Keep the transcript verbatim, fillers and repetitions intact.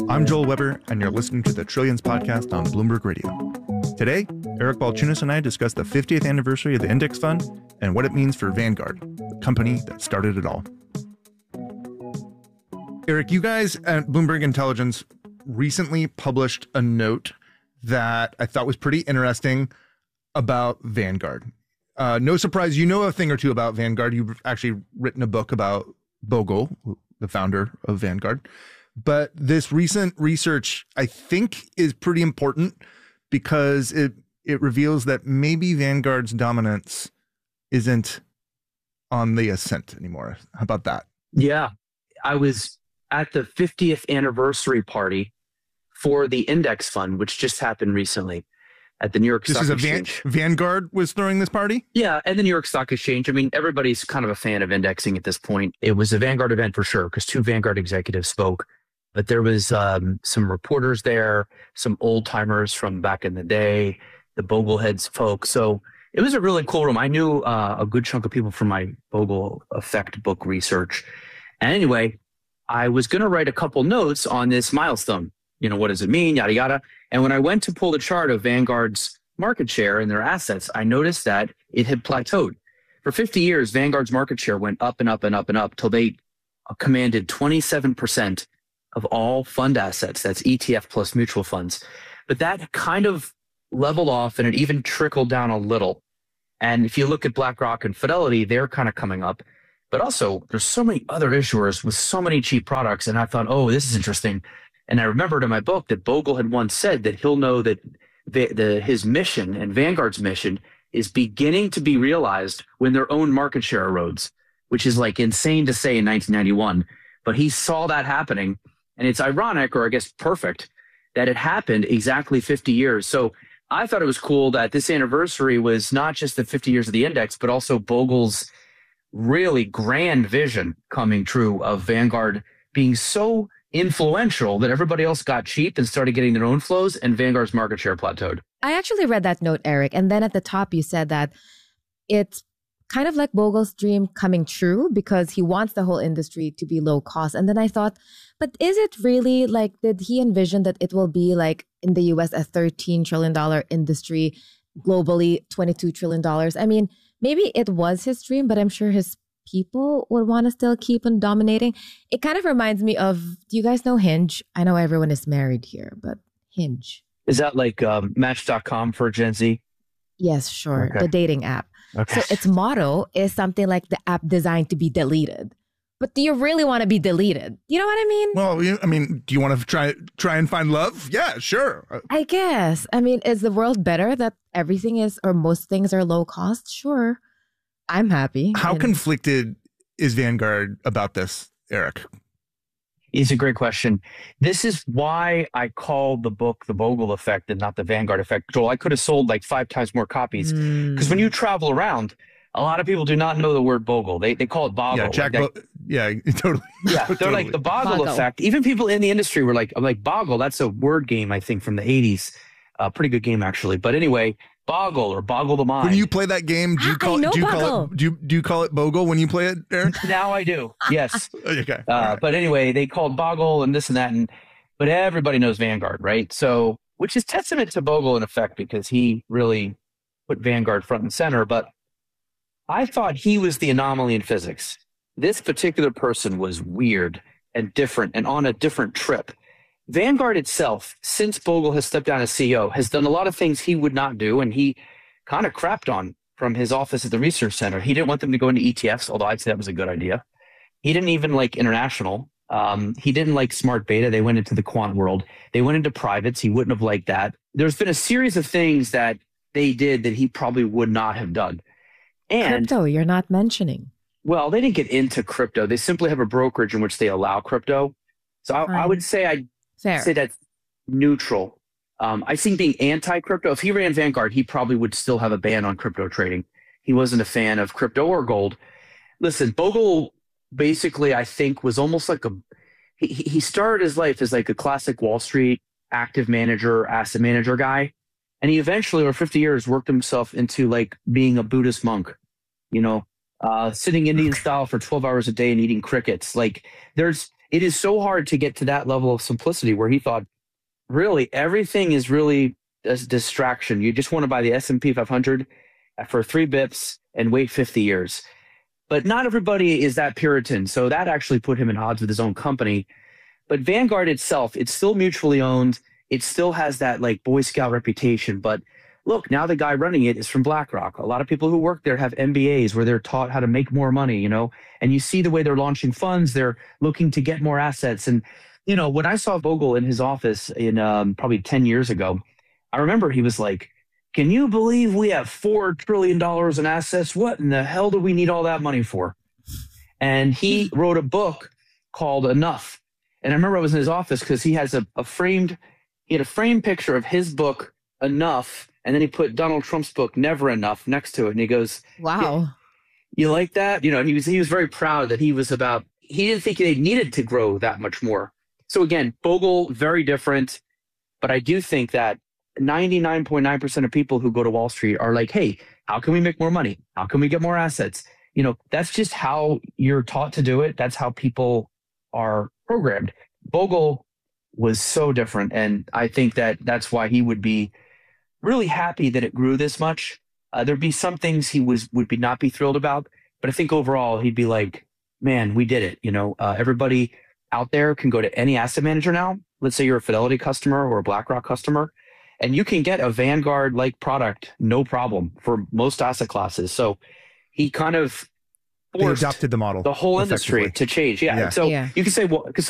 I'm Joel Weber, and you're listening to the Trillions podcast on Bloomberg Radio. Today, Eric Balchunas and I discuss the fiftieth anniversary of the index fund and what it means for Vanguard, the company that started it all. Eric, you guys at Bloomberg Intelligence recently published a note that I thought was pretty interesting about Vanguard. Uh, no surprise, you know a thing or two about Vanguard. You've actually written a book about Bogle, the founder of Vanguard. But this recent research, I think, is pretty important because it it reveals that maybe Vanguard's dominance isn't on the ascent anymore. How about that? Yeah, I was at the fiftieth anniversary party for the index fund, which just happened recently at the New York this Stock is a Exchange. Van- Vanguard was throwing this party? Yeah, at the New York Stock Exchange. I mean, everybody's kind of a fan of indexing at this point. It was a Vanguard event for sure because two Vanguard executives spoke. But there was um, some reporters there, some old timers from back in the day, the Bogleheads folks. So it was a really cool room. I knew uh, a good chunk of people from my Bogle Effect book research. And anyway, I was going to write a couple notes on this milestone. You know, what does it mean? Yada, yada. And when I went to pull the chart of Vanguard's market share and their assets, I noticed that it had plateaued. For fifty years, Vanguard's market share went up and up and up and up till they commanded twenty-seven percent of all fund assets. That's E T F plus mutual funds. But that kind of leveled off and it even trickled down a little. And if you look at BlackRock and Fidelity, they're kind of coming up. But also, there's so many other issuers with so many cheap products. And I thought, oh, this is interesting. And I remembered in my book that Bogle had once said that he'll know that the, the, his mission and Vanguard's mission is beginning to be realized when their own market share erodes, which is like insane to say in nineteen ninety-one. But he saw that happening. And it's ironic, or I guess perfect, that it happened exactly fifty years. So I thought it was cool that this anniversary was not just the fifty years of the index, but also Bogle's really grand vision coming true of Vanguard being so influential that everybody else got cheap and started getting their own flows and Vanguard's market share plateaued. I actually read that note, Eric. And then at the top, you said that it's kind of like Bogle's dream coming true because he wants the whole industry to be low cost. And then I thought, but is it really like, did he envision that it will be like in the U S a thirteen trillion dollars industry, globally twenty-two trillion dollars? I mean, maybe it was his dream, but I'm sure his people would want to still keep on dominating. It kind of reminds me of, do you guys know Hinge? I know everyone is married here, but Hinge. Is that like um, Match dot com for Gen Z? Yes, sure. Okay. The dating app. Okay. So its motto is something like the app designed to be deleted. But do you really want to be deleted? You know what I mean? Well, you, I mean, do you want to try try and find love? Yeah, sure. I guess. I mean, is the world better that everything is, or most things are low cost? Sure. I'm happy. How and conflicted is Vanguard about this, Eric? It's a great question. This is why I called the book The Bogle Effect and not The Vanguard Effect. Joel, I could have sold like five times more copies. Because Mm. when you travel around, a lot of people do not know the word Bogle. They they call it Boggle. Yeah, Jack. Like Bo- yeah, totally. Yeah, they're Totally. like the Boggle, Boggle. Effect. Even people in the industry were like, I'm like, Boggle, that's a word game, I think, from the eighties. Uh, pretty good game, actually. But anyway, Boggle or Boggle the Mind. When you play that game, do you I call know it? Do you call Boggle. it? Do you, do you call it Bogle when you play it, Eric? Now I do. Yes. Okay. Uh, all right. But anyway, they called Boggle and this and that, and but everybody knows Vanguard, right? So, which is testament to Bogle in effect because he really put Vanguard front and center. But I thought he was the anomaly in physics. This particular person was weird and different and on a different trip. Vanguard itself, since Bogle has stepped down as C E O, has done a lot of things he would not do, and he kind of crapped on from his office at the research center. He didn't want them to go into E T Fs, although I'd say that was a good idea. He didn't even like international. Um, he didn't like smart beta. They went into the quant world. They went into privates. He wouldn't have liked that. There's been a series of things that they did that he probably would not have done. And Crypto, you're not mentioning. well, they didn't get into crypto. They simply have a brokerage in which they allow crypto. So I, I Fine. would say I'd Fair. say that's neutral. Um, I think being anti-crypto, if he ran Vanguard, he probably would still have a ban on crypto trading. He wasn't a fan of crypto or gold. Listen, Bogle basically, I think, was almost like a he, he started his life as like a classic Wall Street active manager, asset manager guy. And he eventually, over fifty years, worked himself into like being a Buddhist monk, you know, uh, sitting Indian style for twelve hours a day and eating crickets. Like there's, it is so hard to get to that level of simplicity where he thought, really, everything is really a distraction. You just want to buy the S and P five hundred for three bips and wait fifty years. But not everybody is that Puritan. So that actually put him in odds with his own company. But Vanguard itself, it's still mutually owned. It still has that like Boy Scout reputation. But look, now the guy running it is from BlackRock. A lot of people who work there have M B As where they're taught how to make more money, you know, and you see the way they're launching funds. They're looking to get more assets. And, you know, when I saw Bogle in his office in um, probably ten years ago, I remember he was like, can you believe we have four trillion dollars in assets? What in the hell do we need all that money for? And he wrote a book called Enough. And I remember I was in his office because he has a, a framed, he had a framed picture of his book, Enough. And then he put Donald Trump's book, Never Enough, next to it. And he goes, wow. You like that? You know, he was, he was very proud that he was about, he didn't think they needed to grow that much more. So again, Bogle, very different. But I do think that ninety-nine point nine percent of people who go to Wall Street are like, hey, how can we make more money? How can we get more assets? You know, that's just how you're taught to do it. That's how people are programmed. Bogle was so different. And I think that that's why he would be really happy that it grew this much. Uh, there'd be some things he was would be not be thrilled about. But I think overall, he'd be like, man, we did it. You know, uh, everybody out there can go to any asset manager now. Let's say you're a Fidelity customer or a BlackRock customer, and you can get a Vanguard-like product, no problem, for most asset classes. So he kind of forced they adopted the model. The whole industry to change. Yeah. yeah. So yeah. you can say, well, because